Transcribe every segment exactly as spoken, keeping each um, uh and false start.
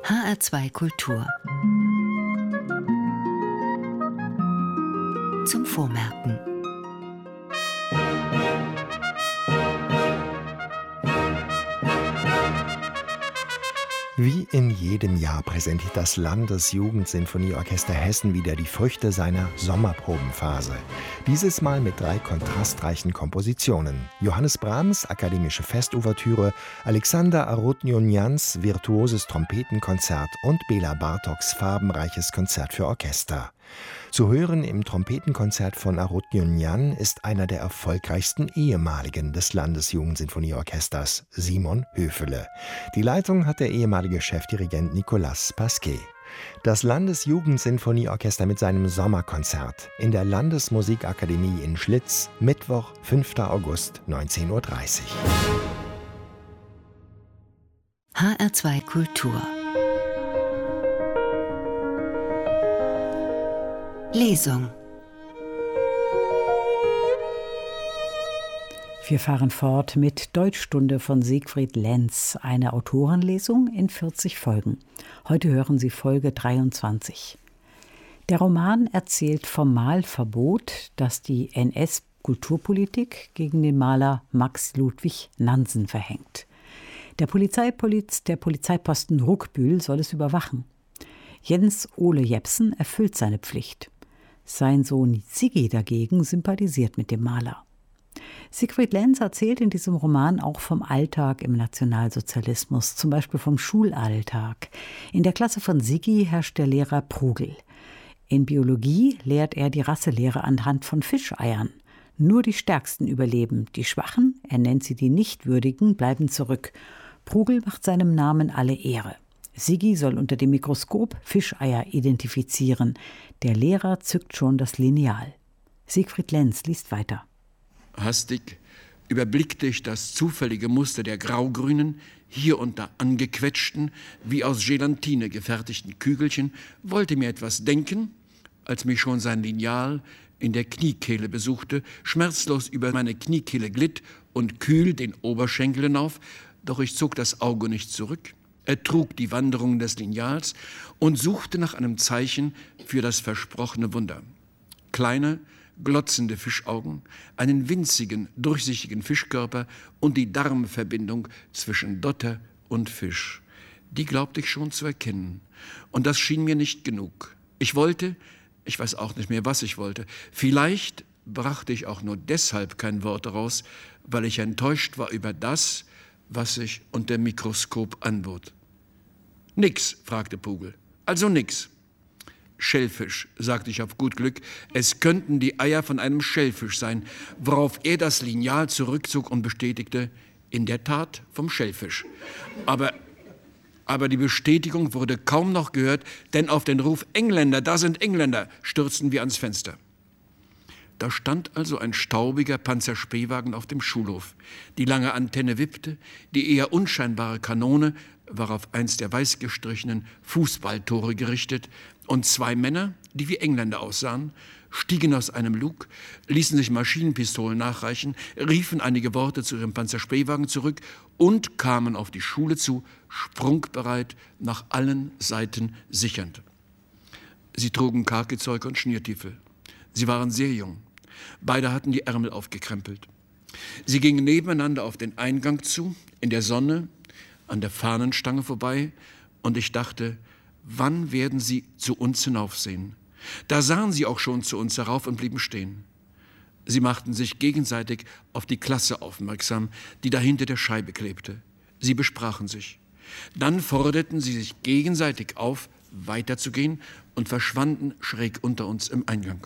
H R zwei Kultur. Zum Vormerken. Wie in jedem Jahr präsentiert das Landesjugendsinfonieorchester Hessen wieder die Früchte seiner Sommerprobenphase. Dieses Mal mit drei kontrastreichen Kompositionen. Johannes Brahms' Akademische Festouvertüre, Alexander Arutjunjans virtuoses Trompetenkonzert und Bela Bartoks farbenreiches Konzert für Orchester. Zu hören im Trompetenkonzert von Arutjunjan ist einer der erfolgreichsten ehemaligen des Landesjugendsinfonieorchesters, Simon Höfele. Die Leitung hat der ehemalige Chefdirigent Nicolas Pasquet. Das Landesjugendsinfonieorchester mit seinem Sommerkonzert in der Landesmusikakademie in Schlitz, Mittwoch, fünfter August, neunzehn Uhr dreißig. H R zwei Kultur. Lesung. Wir fahren fort mit Deutschstunde von Siegfried Lenz, eine Autorenlesung in vierzig Folgen. Heute hören Sie Folge dreiundzwanzig. Der Roman erzählt vom Malverbot, das die N S-Kulturpolitik gegen den Maler Max Ludwig Nansen verhängt. Der Polizeipoliz der Polizeiposten Ruckbühl soll es überwachen. Jens Ole Jepsen erfüllt seine Pflicht. Sein Sohn Siggi dagegen sympathisiert mit dem Maler. Siegfried Lenz erzählt in diesem Roman auch vom Alltag im Nationalsozialismus, zum Beispiel vom Schulalltag. In der Klasse von Siggi herrscht der Lehrer Prugel. In Biologie lehrt er die Rasselehre anhand von Fischeiern. Nur die Stärksten überleben, die Schwachen, er nennt sie die Nichtwürdigen, bleiben zurück. Prugel macht seinem Namen alle Ehre. Siggi soll unter dem Mikroskop Fischeier identifizieren. Der Lehrer zückt schon das Lineal. Siegfried Lenz liest weiter. Hastig überblickte ich das zufällige Muster der graugrünen, hier und da angequetschten, wie aus Gelatine gefertigten Kügelchen, wollte mir etwas denken, als mich schon sein Lineal in der Kniekehle besuchte, schmerzlos über meine Kniekehle glitt und kühl den Oberschenkel hinauf, doch ich zog das Auge nicht zurück. Er trug die Wanderung des Lineals und suchte nach einem Zeichen für das versprochene Wunder. Kleine, glotzende Fischaugen, einen winzigen, durchsichtigen Fischkörper und die Darmverbindung zwischen Dotter und Fisch. Die glaubte ich schon zu erkennen. Und das schien mir nicht genug. Ich wollte, ich weiß auch nicht mehr, was ich wollte. Vielleicht brachte ich auch nur deshalb kein Wort daraus, weil ich enttäuscht war über das, was sich unter dem Mikroskop anbot. Nix, fragte Prugel. Also nix. Schellfisch, sagte ich auf gut Glück. Es könnten die Eier von einem Schellfisch sein, worauf er das Lineal zurückzog und bestätigte, in der Tat vom Schellfisch. Aber, aber die Bestätigung wurde kaum noch gehört, denn auf den Ruf Engländer, da sind Engländer, stürzten wir ans Fenster. Da stand also ein staubiger Panzerspähwagen auf dem Schulhof. Die lange Antenne wippte, die eher unscheinbare Kanone war auf eins der weiß gestrichenen Fußballtore gerichtet und zwei Männer, die wie Engländer aussahen, stiegen aus einem Lug, ließen sich Maschinenpistolen nachreichen, riefen einige Worte zu ihrem Panzerspähwagen zurück und kamen auf die Schule zu, sprungbereit, nach allen Seiten sichernd. Sie trugen Khakizeug und Schnürtiefel. Sie waren sehr jung. Beide hatten die Ärmel aufgekrempelt. Sie gingen nebeneinander auf den Eingang zu, in der Sonne, an der Fahnenstange vorbei, und ich dachte, wann werden sie zu uns hinaufsehen? Da sahen sie auch schon zu uns herauf und blieben stehen. Sie machten sich gegenseitig auf die Klasse aufmerksam, die da hinter der Scheibe klebte. Sie besprachen sich. Dann forderten sie sich gegenseitig auf, weiterzugehen und verschwanden schräg unter uns im Eingang.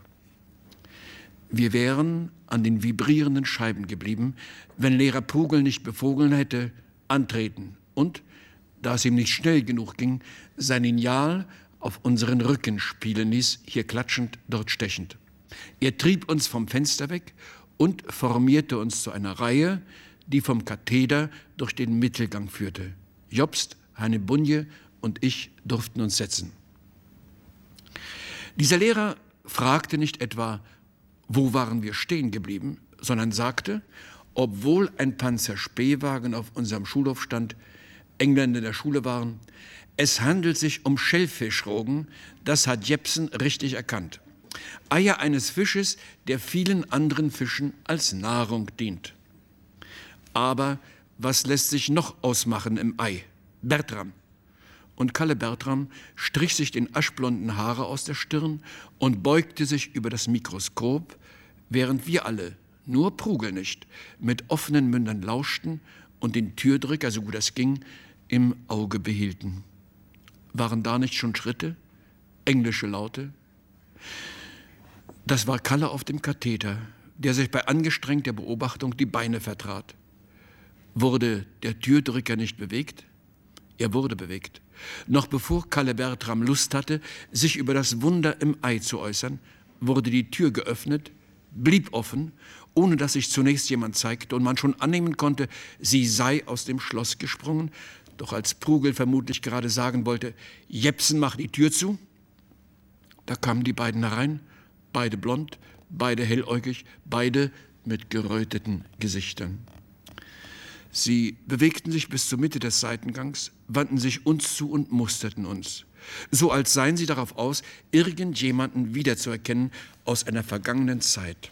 Wir wären an den vibrierenden Scheiben geblieben, wenn Lehrer Prugel nicht befohlen hätte, antreten und, da es ihm nicht schnell genug ging, sein Lineal auf unseren Rücken spielen ließ, hier klatschend, dort stechend. Er trieb uns vom Fenster weg und formierte uns zu einer Reihe, die vom Katheder durch den Mittelgang führte. Jobst, Heine Bunje und ich durften uns setzen. Dieser Lehrer fragte nicht etwa, wo waren wir stehen geblieben, sondern sagte, obwohl ein Panzerspähwagen auf unserem Schulhof stand, Engländer in der Schule waren. Es handelt sich um Schellfischrogen, das hat Jepsen richtig erkannt. Eier eines Fisches, der vielen anderen Fischen als Nahrung dient. Aber was lässt sich noch ausmachen im Ei? Bertram. Und Kalle Bertram strich sich den aschblonden Haare aus der Stirn und beugte sich über das Mikroskop, während wir alle, nur Prugel nicht, mit offenen Mündern lauschten und den Türdrücker, so gut es ging, im Auge behielten. Waren da nicht schon Schritte? Englische Laute? Das war Kalle auf dem Katheter, der sich bei angestrengter Beobachtung die Beine vertrat. Wurde der Türdrücker nicht bewegt? Er wurde bewegt. Noch bevor Kalle Bertram Lust hatte, sich über das Wunder im Ei zu äußern, wurde die Tür geöffnet, blieb offen, ohne dass sich zunächst jemand zeigte und man schon annehmen konnte, sie sei aus dem Schloss gesprungen. Doch als Prugel vermutlich gerade sagen wollte, Jepsen, mach die Tür zu, da kamen die beiden herein, beide blond, beide helläugig, beide mit geröteten Gesichtern. Sie bewegten sich bis zur Mitte des Seitengangs, wandten sich uns zu und musterten uns, so als seien sie darauf aus, irgendjemanden wiederzuerkennen aus einer vergangenen Zeit.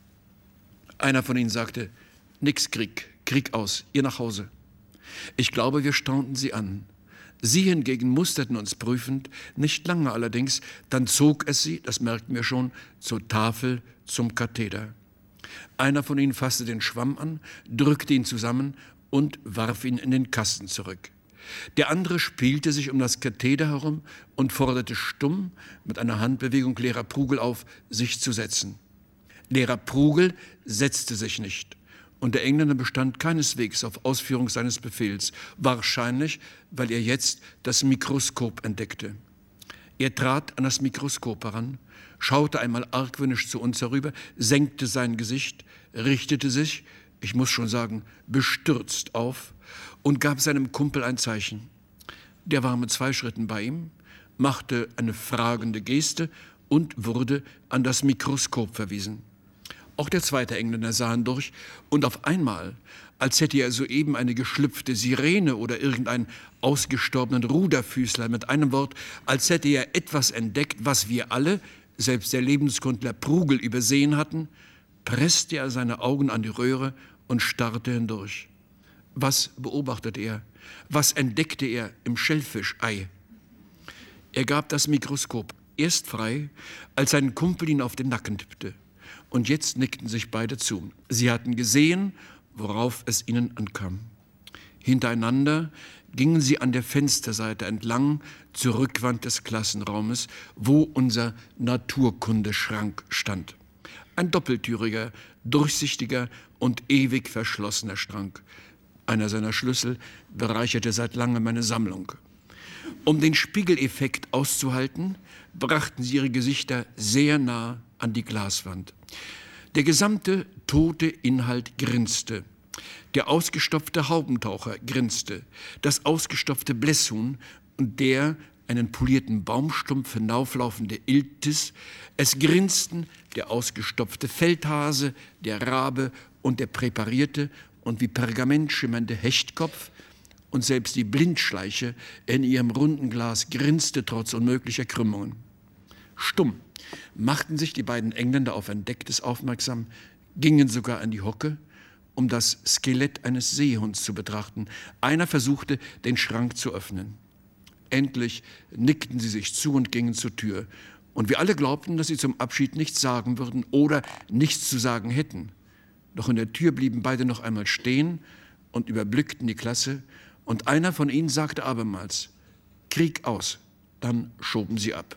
Einer von ihnen sagte, nix Krieg, Krieg aus, ihr nach Hause. Ich glaube, wir staunten sie an. Sie hingegen musterten uns prüfend, nicht lange allerdings, dann zog es sie, das merkten wir schon, zur Tafel, zum Katheder. Einer von ihnen fasste den Schwamm an, drückte ihn zusammen und warf ihn in den Kasten zurück. Der andere spielte sich um das Katheder herum und forderte stumm mit einer Handbewegung Lehrer Prugel auf, sich zu setzen. Lehrer Prugel setzte sich nicht. Und der Engländer bestand keineswegs auf Ausführung seines Befehls, wahrscheinlich, weil er jetzt das Mikroskop entdeckte. Er trat an das Mikroskop heran, schaute einmal argwöhnisch zu uns herüber, senkte sein Gesicht, richtete sich, ich muss schon sagen, bestürzt auf und gab seinem Kumpel ein Zeichen. Der war mit zwei Schritten bei ihm, machte eine fragende Geste und wurde an das Mikroskop verwiesen. Auch der zweite Engländer sah hindurch und auf einmal, als hätte er soeben eine geschlüpfte Sirene oder irgendeinen ausgestorbenen Ruderfüßler, mit einem Wort, als hätte er etwas entdeckt, was wir alle, selbst der Lebenskundler Prugel, übersehen hatten, presste er seine Augen an die Röhre und starrte hindurch. Was beobachtete er? Was entdeckte er im Schellfischei? Er gab das Mikroskop erst frei, als sein Kumpel ihn auf den Nacken tippte. Und jetzt nickten sich beide zu. Sie hatten gesehen, worauf es ihnen ankam. Hintereinander gingen sie an der Fensterseite entlang zur Rückwand des Klassenraumes, wo unser Naturkundeschrank stand. Ein doppeltüriger, durchsichtiger und ewig verschlossener Schrank. Einer seiner Schlüssel bereicherte seit langem meine Sammlung. Um den Spiegeleffekt auszuhalten, brachten sie ihre Gesichter sehr nah an die Glaswand. Der gesamte tote Inhalt grinste. Der ausgestopfte Haubentaucher grinste. Das ausgestopfte Blässhuhn und der einen polierten Baumstumpf hinauflaufende Iltis. Es grinsten der ausgestopfte Feldhase, der Rabe und der präparierte und wie Pergament schimmernde Hechtkopf. Und selbst die Blindschleiche in ihrem runden Glas grinste trotz unmöglicher Krümmungen. Stumm machten sich die beiden Engländer auf Entdecktes aufmerksam, gingen sogar an die Hocke, um das Skelett eines Seehunds zu betrachten. Einer versuchte, den Schrank zu öffnen. Endlich nickten sie sich zu und gingen zur Tür. Und wir alle glaubten, dass sie zum Abschied nichts sagen würden oder nichts zu sagen hätten. Doch in der Tür blieben beide noch einmal stehen und überblickten die Klasse. Und einer von ihnen sagte abermals, Krieg aus, dann schoben sie ab.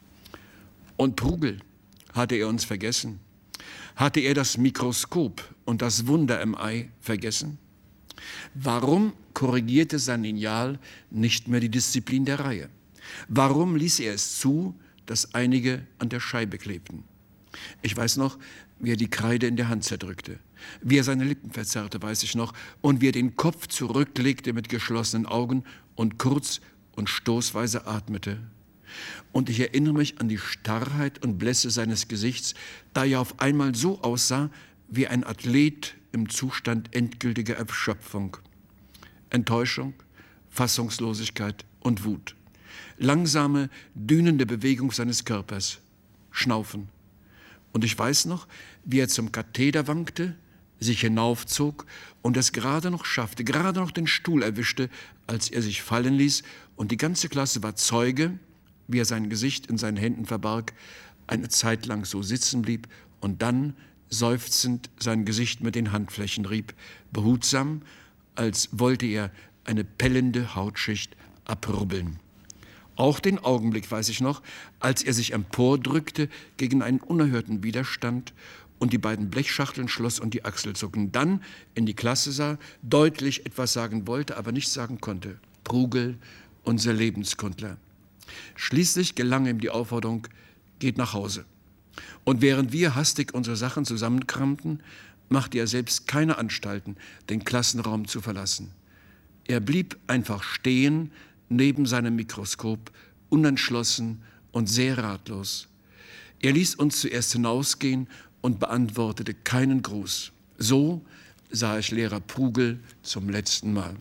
Und Prugel, hatte er uns vergessen? Hatte er das Mikroskop und das Wunder im Ei vergessen? Warum korrigierte sein Lineal nicht mehr die Disziplin der Reihe? Warum ließ er es zu, dass einige an der Scheibe klebten? Ich weiß noch, wie er die Kreide in der Hand zerdrückte. Wie er seine Lippen verzerrte, weiß ich noch. Und wie er den Kopf zurücklegte mit geschlossenen Augen und kurz und stoßweise atmete. Und ich erinnere mich an die Starrheit und Blässe seines Gesichts, da er auf einmal so aussah wie ein Athlet im Zustand endgültiger Erschöpfung. Enttäuschung, Fassungslosigkeit und Wut. Langsame, dünende Bewegung seines Körpers. Schnaufen. Und ich weiß noch, wie er zum Katheder wankte, sich hinaufzog und es gerade noch schaffte, gerade noch den Stuhl erwischte, als er sich fallen ließ, und die ganze Klasse war Zeuge, wie er sein Gesicht in seinen Händen verbarg, eine Zeit lang so sitzen blieb und dann seufzend sein Gesicht mit den Handflächen rieb, behutsam, als wollte er eine pellende Hautschicht abrubbeln. Auch den Augenblick weiß ich noch, als er sich empordrückte gegen einen unerhörten Widerstand und die beiden Blechschachteln schloss und die Achselzucken, dann in die Klasse sah, deutlich etwas sagen wollte, aber nicht sagen konnte. Prugel, unser Lebenskundler. Schließlich gelang ihm die Aufforderung, geht nach Hause. Und während wir hastig unsere Sachen zusammenkramten, machte er selbst keine Anstalten, den Klassenraum zu verlassen. Er blieb einfach stehen, neben seinem Mikroskop, unentschlossen und sehr ratlos. Er ließ uns zuerst hinausgehen und beantwortete keinen Gruß. So sah ich Lehrer Prugel zum letzten Mal.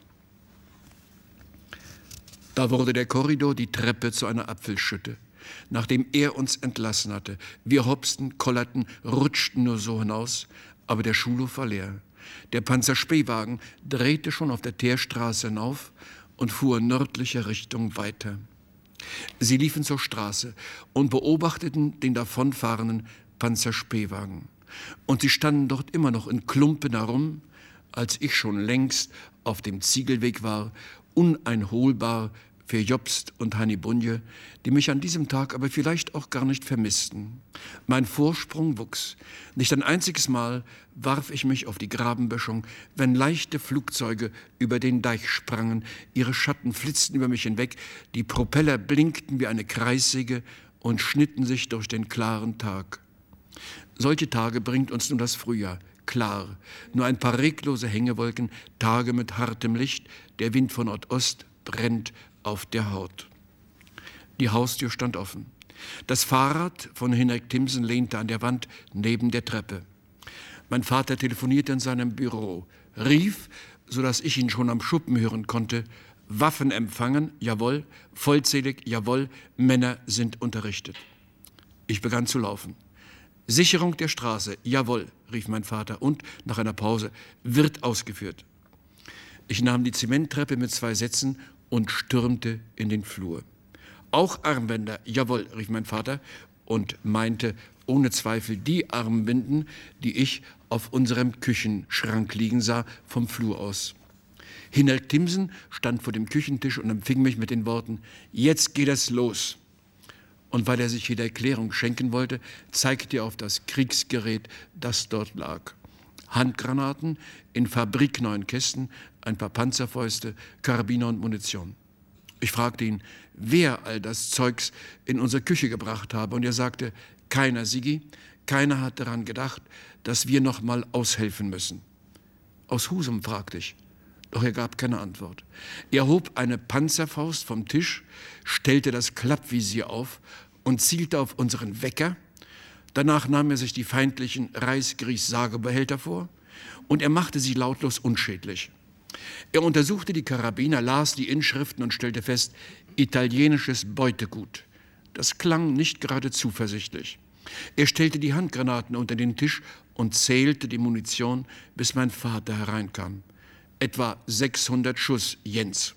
Da wurde der Korridor, die Treppe zu einer Apfelschütte. Nachdem er uns entlassen hatte, wir hopsten, kollerten, rutschten nur so hinaus, aber der Schulhof war leer. Der Panzerspähwagen drehte schon auf der Teerstraße hinauf und fuhr in nördlicher Richtung weiter. Sie liefen zur Straße und beobachteten den davonfahrenden Panzerspähwagen. Und sie standen dort immer noch in Klumpen herum, als ich schon längst auf dem Ziegelweg war, uneinholbar für Jobst und Hanni Bunje, die mich an diesem Tag aber vielleicht auch gar nicht vermissten. Mein Vorsprung wuchs. Nicht ein einziges Mal warf ich mich auf die Grabenböschung, wenn leichte Flugzeuge über den Deich sprangen, ihre Schatten flitzten über mich hinweg, die Propeller blinkten wie eine Kreissäge und schnitten sich durch den klaren Tag. Solche Tage bringt uns nun das Frühjahr, klar, nur ein paar reglose Hängewolken, Tage mit hartem Licht, der Wind von Nordost brennt auf der Haut. Die Haustür stand offen. Das Fahrrad von Henrik Timsen lehnte an der Wand neben der Treppe. Mein Vater telefonierte in seinem Büro, rief, sodass ich ihn schon am Schuppen hören konnte, Waffen empfangen, jawohl, vollzählig, jawohl, Männer sind unterrichtet. Ich begann zu laufen. Sicherung der Straße, jawohl, rief mein Vater und, nach einer Pause, wird ausgeführt. Ich nahm die Zementtreppe mit zwei Sätzen und stürmte in den Flur. Auch Armbänder, jawohl, rief mein Vater und meinte ohne Zweifel die Armbinden, die ich auf unserem Küchenschrank liegen sah, vom Flur aus. Henrik Timsen stand vor dem Küchentisch und empfing mich mit den Worten, jetzt geht es los. Und weil er sich jede Erklärung schenken wollte, zeigte er auf das Kriegsgerät, das dort lag. Handgranaten in fabrikneuen Kästen, ein paar Panzerfäuste, Karabiner und Munition. Ich fragte ihn, wer all das Zeugs in unsere Küche gebracht habe, und er sagte, keiner, Sigi, keiner hat daran gedacht, dass wir noch mal aushelfen müssen. Aus Husum, fragte ich, doch er gab keine Antwort. Er hob eine Panzerfaust vom Tisch, stellte das Klappvisier auf und zielte auf unseren Wecker. Danach nahm er sich die feindlichen Reis-Grieß-Sagebehälter vor und er machte sie lautlos unschädlich. Er untersuchte die Karabiner, las die Inschriften und stellte fest, italienisches Beutegut. Das klang nicht gerade zuversichtlich. Er stellte die Handgranaten unter den Tisch und zählte die Munition, bis mein Vater hereinkam. Etwa sechshundert Schuss, Jens.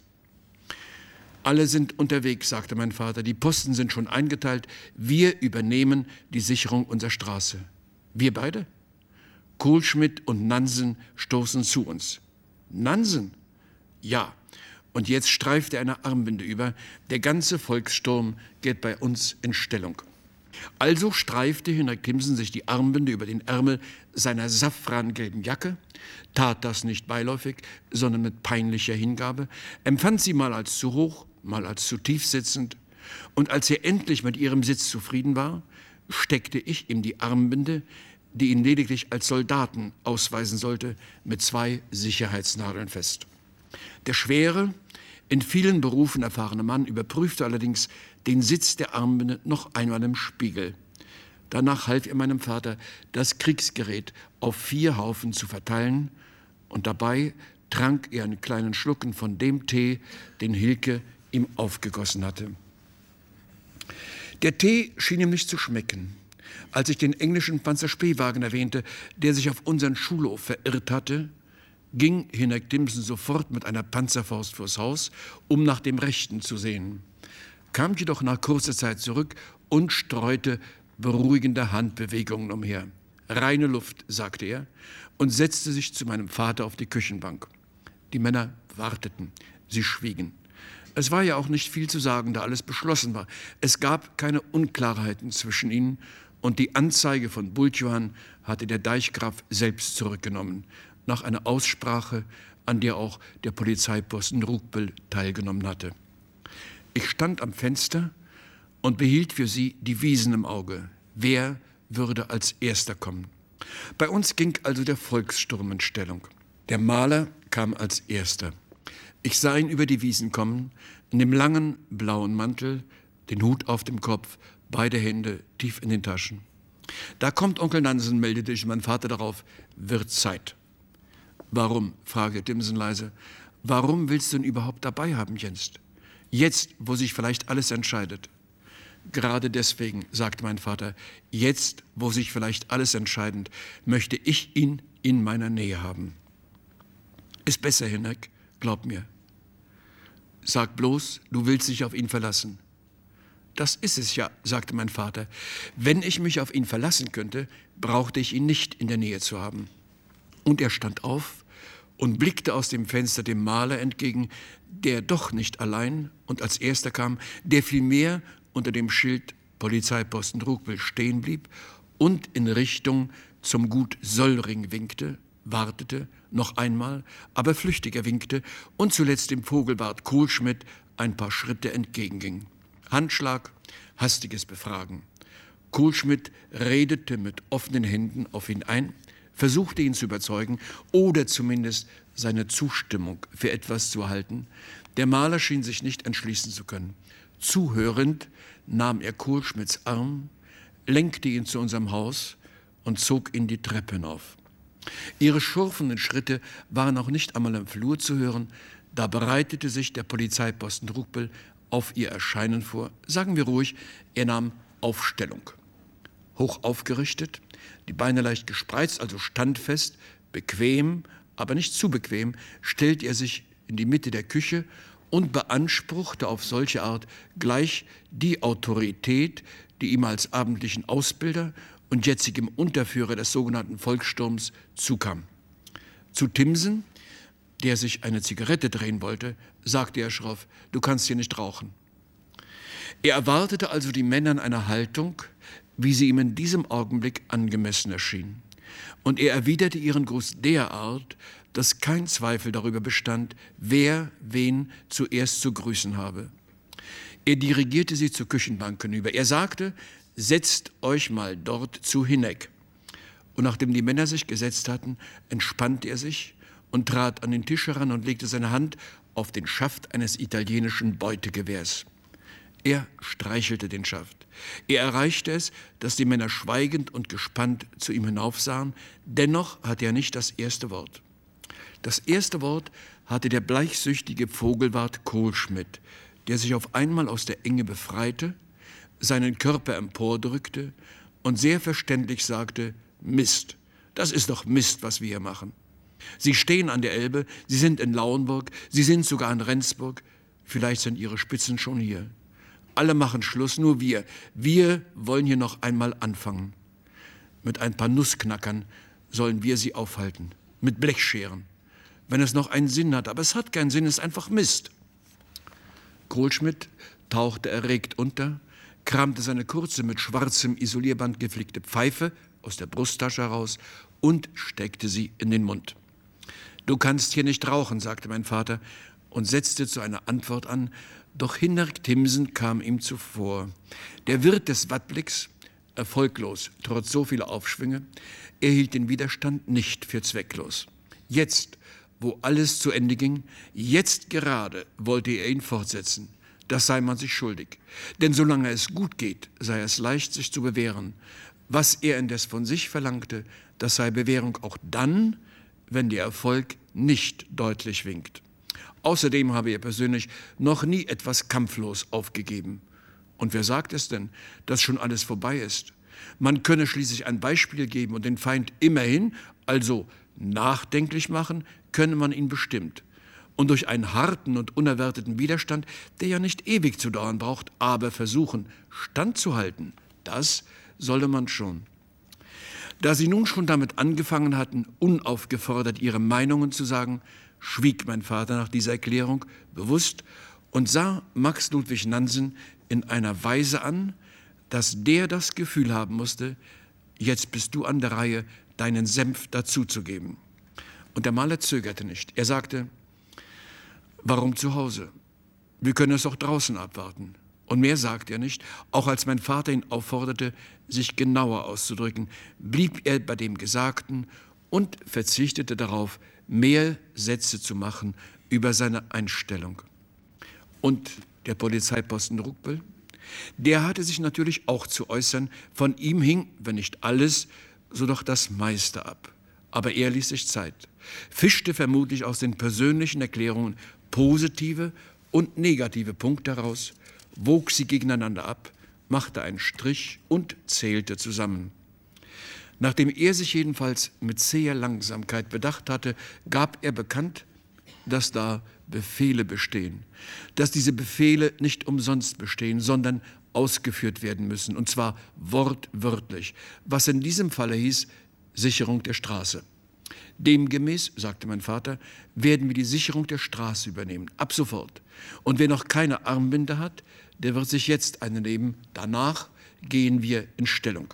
Alle sind unterwegs, sagte mein Vater. Die Posten sind schon eingeteilt. Wir übernehmen die Sicherung unserer Straße. Wir beide? Kohlschmidt und Nansen stoßen zu uns. Nansen? Ja. Und jetzt streift er eine Armbinde über. Der ganze Volkssturm geht bei uns in Stellung. Also streifte Henrik Timsen sich die Armbinde über den Ärmel seiner safrangelben Jacke, tat das nicht beiläufig, sondern mit peinlicher Hingabe, empfand sie mal als zu hoch, mal als zu tief sitzend, und als er endlich mit ihrem Sitz zufrieden war, steckte ich ihm die Armbinde, die ihn lediglich als Soldaten ausweisen sollte, mit zwei Sicherheitsnadeln fest. Der schwere, in vielen Berufen erfahrene Mann überprüfte allerdings den Sitz der Armbinde noch einmal im Spiegel. Danach half er meinem Vater, das Kriegsgerät auf vier Haufen zu verteilen und dabei trank er einen kleinen Schlucken von dem Tee, den Hilke ihm aufgegossen hatte. Der Tee schien ihm nicht zu schmecken. Als ich den englischen Panzerspähwagen erwähnte, der sich auf unseren Schulhof verirrt hatte, ging Hinek Timmsen sofort mit einer Panzerfaust vors Haus, um nach dem Rechten zu sehen, kam jedoch nach kurzer Zeit zurück und streute beruhigende Handbewegungen umher. »Reine Luft«, sagte er und setzte sich zu meinem Vater auf die Küchenbank. Die Männer warteten, sie schwiegen. Es war ja auch nicht viel zu sagen, da alles beschlossen war. Es gab keine Unklarheiten zwischen ihnen und die Anzeige von Bultjohann hatte der Deichgraf selbst zurückgenommen, nach einer Aussprache, an der auch der Polizeiposten Rugbel teilgenommen hatte. Ich stand am Fenster und behielt für sie die Wiesen im Auge. Wer würde als Erster kommen? Bei uns ging also der Volkssturm in Stellung. Der Maler kam als Erster. Ich sah ihn über die Wiesen kommen, in dem langen blauen Mantel, den Hut auf dem Kopf, beide Hände tief in den Taschen. »Da kommt Onkel Nansen«, meldete ich mein Vater darauf, »wird Zeit.« »Warum?«, fragte Timmsen leise. »Warum willst du ihn überhaupt dabei haben, Jens? Jetzt, wo sich vielleicht alles entscheidet.« »Gerade deswegen«, sagte mein Vater, »jetzt, wo sich vielleicht alles entscheidet, möchte ich ihn in meiner Nähe haben.« »Ist besser, Hinek, glaub mir.« »Sag bloß, du willst dich auf ihn verlassen.« »Das ist es ja«, sagte mein Vater. »Wenn ich mich auf ihn verlassen könnte, brauchte ich ihn nicht in der Nähe zu haben.« Und er stand auf und blickte aus dem Fenster dem Maler entgegen, der doch nicht allein und als Erster kam, der vielmehr unter dem Schild Polizeiposten Rugbel stehen blieb und in Richtung zum Gut Söllring winkte, wartete, noch einmal, aber flüchtiger winkte und zuletzt dem Vogelbart Kohlschmidt ein paar Schritte entgegenging. Handschlag, hastiges Befragen. Kohlschmidt redete mit offenen Händen auf ihn ein, versuchte ihn zu überzeugen oder zumindest seine Zustimmung für etwas zu erhalten. Der Maler schien sich nicht entschließen zu können. Zuhörend nahm er Kohlschmidts Arm, lenkte ihn zu unserem Haus und zog ihn die Treppe hinauf. Ihre schurfenden Schritte waren auch nicht einmal im Flur zu hören, da bereitete sich der Polizeiposten Rugbel auf ihr Erscheinen vor. Sagen wir ruhig, er nahm Aufstellung. Hoch aufgerichtet, die Beine leicht gespreizt, also standfest, bequem, aber nicht zu bequem, stellte er sich in die Mitte der Küche und beanspruchte auf solche Art gleich die Autorität, die ihm als abendlichen Ausbilder und jetzigem Unterführer des sogenannten Volkssturms zukam. Zu Timmsen, der sich eine Zigarette drehen wollte, sagte er schroff, »Du kannst hier nicht rauchen.« Er erwartete also die Männer in einer Haltung, wie sie ihm in diesem Augenblick angemessen erschien. Und er erwiderte ihren Gruß derart, dass kein Zweifel darüber bestand, wer wen zuerst zu grüßen habe. Er dirigierte sie zur Küchenbank hinüber. Er sagte, »Setzt euch mal dort zu Hinek.« Und nachdem die Männer sich gesetzt hatten, entspannte er sich und trat an den Tisch heran und legte seine Hand auf den Schaft eines italienischen Beutegewehrs. Er streichelte den Schaft. Er erreichte es, dass die Männer schweigend und gespannt zu ihm hinaufsahen. Dennoch hatte er nicht das erste Wort. Das erste Wort hatte der bleichsüchtige Vogelwart Kohlschmidt, der sich auf einmal aus der Enge befreite, seinen Körper empordrückte und sehr verständlich sagte, »Mist, das ist doch Mist, was wir hier machen. Sie stehen an der Elbe, Sie sind in Lauenburg, Sie sind sogar in Rendsburg, vielleicht sind Ihre Spitzen schon hier. Alle machen Schluss, nur wir. Wir wollen hier noch einmal anfangen. Mit ein paar Nussknackern sollen wir sie aufhalten, mit Blechscheren. Wenn es noch einen Sinn hat, aber es hat keinen Sinn, es ist einfach Mist.« Kohlschmidt tauchte erregt unter, kramte seine kurze, mit schwarzem Isolierband geflickte Pfeife aus der Brusttasche heraus und steckte sie in den Mund. »Du kannst hier nicht rauchen«, sagte mein Vater und setzte zu einer Antwort an, doch Hinnerk Timmsen kam ihm zuvor. Der Wirt des Wattblicks, erfolglos, trotz so vieler Aufschwünge, er hielt den Widerstand nicht für zwecklos. Jetzt, wo alles zu Ende ging, jetzt gerade wollte er ihn fortsetzen. Das sei man sich schuldig. Denn solange es gut geht, sei es leicht, sich zu bewähren. Was er indes von sich verlangte, das sei Bewährung auch dann, wenn der Erfolg nicht deutlich winkt. Außerdem habe er persönlich noch nie etwas kampflos aufgegeben. Und wer sagt es denn, dass schon alles vorbei ist? Man könne schließlich ein Beispiel geben und den Feind immerhin, also nachdenklich machen, könne man ihn bestimmt. Und durch einen harten und unerwarteten Widerstand, der ja nicht ewig zu dauern braucht, aber versuchen, standzuhalten, das solle man schon. Da sie nun schon damit angefangen hatten, unaufgefordert ihre Meinungen zu sagen, schwieg mein Vater nach dieser Erklärung bewusst und sah Max Ludwig Nansen in einer Weise an, dass der das Gefühl haben musste, jetzt bist du an der Reihe, deinen Senf dazuzugeben. Und der Maler zögerte nicht. Er sagte, warum zu Hause? Wir können es auch draußen abwarten. Und mehr sagte er nicht. Auch als mein Vater ihn aufforderte, sich genauer auszudrücken, blieb er bei dem Gesagten und verzichtete darauf, mehr Sätze zu machen über seine Einstellung. Und der Polizeiposten Ruckbel? Der hatte sich natürlich auch zu äußern. Von ihm hing, wenn nicht alles, so doch das meiste ab. Aber er ließ sich Zeit, fischte vermutlich aus den persönlichen Erklärungen positive und negative Punkte heraus, wog sie gegeneinander ab, machte einen Strich und zählte zusammen. Nachdem er sich jedenfalls mit zäher Langsamkeit bedacht hatte, gab er bekannt, dass da Befehle bestehen, dass diese Befehle nicht umsonst bestehen, sondern ausgeführt werden müssen, und zwar wortwörtlich, was in diesem Falle hieß Sicherung der Straße. Demgemäß, sagte mein Vater, werden wir die Sicherung der Straße übernehmen, ab sofort. Und wer noch keine Armbinde hat, der wird sich jetzt eine nehmen. Danach gehen wir in Stellung.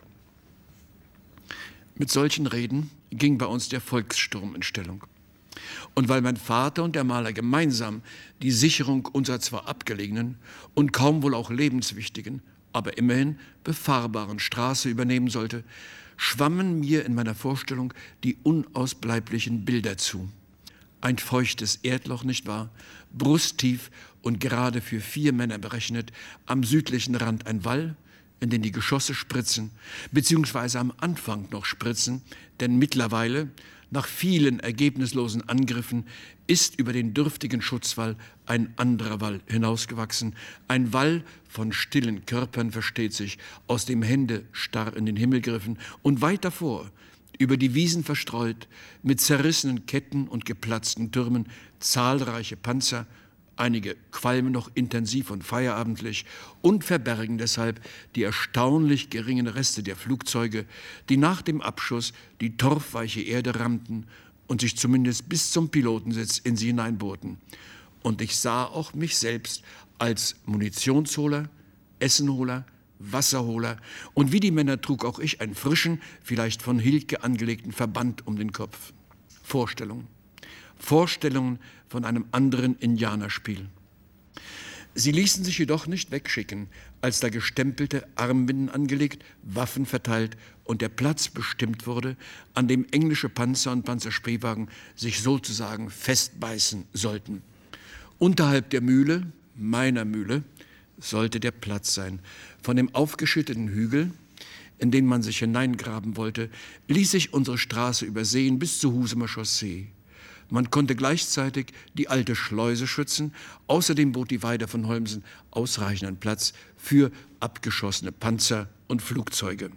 Mit solchen Reden ging bei uns der Volkssturm in Stellung. Und weil mein Vater und der Maler gemeinsam die Sicherung unserer zwar abgelegenen und kaum wohl auch lebenswichtigen, aber immerhin befahrbaren Straße übernehmen sollte, schwammen mir in meiner Vorstellung die unausbleiblichen Bilder zu. Ein feuchtes Erdloch, nicht wahr? Brusttief und gerade für vier Männer berechnet, am südlichen Rand ein Wall, in den die Geschosse spritzen, beziehungsweise am Anfang noch spritzen, denn mittlerweile, nach vielen ergebnislosen Angriffen, ist über den dürftigen Schutzwall ein anderer Wall hinausgewachsen. Ein Wall von stillen Körpern, versteht sich, aus dem Hände starr in den Himmel griffen und weit davor, über die Wiesen verstreut, mit zerrissenen Ketten und geplatzten Türmen, zahlreiche Panzer, einige qualmen noch intensiv und feierabendlich und verbergen deshalb die erstaunlich geringen Reste der Flugzeuge, die nach dem Abschuss die torfweiche Erde rammten und sich zumindest bis zum Pilotensitz in sie hineinbohrten. Und ich sah auch mich selbst als Munitionsholer, Essenholer, Wasserholer, und wie die Männer trug auch ich einen frischen, vielleicht von Hilke angelegten Verband um den Kopf. Vorstellungen. Vorstellungen von einem anderen Indianerspiel. Sie ließen sich jedoch nicht wegschicken, als da gestempelte Armbinden angelegt, Waffen verteilt und der Platz bestimmt wurde, an dem englische Panzer und Panzerspähwagen sich sozusagen festbeißen sollten. Unterhalb der Mühle, meiner Mühle, sollte der Platz sein. Von dem aufgeschütteten Hügel, in den man sich hineingraben wollte, ließ sich unsere Straße übersehen bis zur Husumer Chaussee. Man konnte gleichzeitig die alte Schleuse schützen. Außerdem bot die Weide von Holmsen ausreichenden Platz für abgeschossene Panzer und Flugzeuge.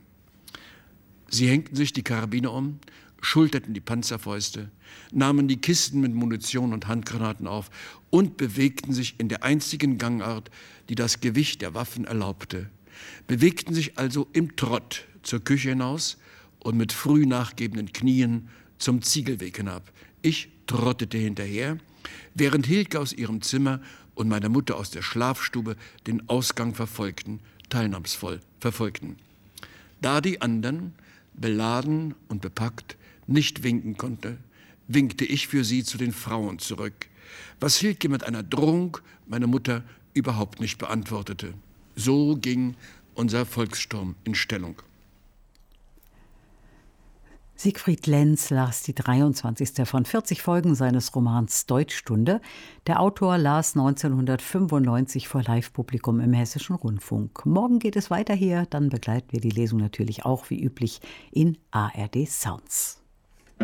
Sie hängten sich die Karabiner um, schulterten die Panzerfäuste, nahmen die Kisten mit Munition und Handgranaten auf und bewegten sich in der einzigen Gangart, die das Gewicht der Waffen erlaubte. Bewegten sich also im Trott zur Küche hinaus und mit früh nachgebenden Knien zum Ziegelweg hinab. Ich trottete hinterher, während Hilke aus ihrem Zimmer und meine Mutter aus der Schlafstube den Ausgang verfolgten, teilnahmsvoll verfolgten. Da die anderen, beladen und bepackt, nicht winken konnte, winkte ich für sie zu den Frauen zurück, was Hilke mit einer Drohung meine Mutter überhaupt nicht beantwortete. So ging unser Volkssturm in Stellung. Siegfried Lenz las die dreiundzwanzigste von vierzig Folgen seines Romans Deutschstunde. Der Autor las neunzehnhundertfünfundneunzig vor Live-Publikum im Hessischen Rundfunk. Morgen geht es weiter hier, dann begleiten wir die Lesung natürlich auch wie üblich in A R D Sounds.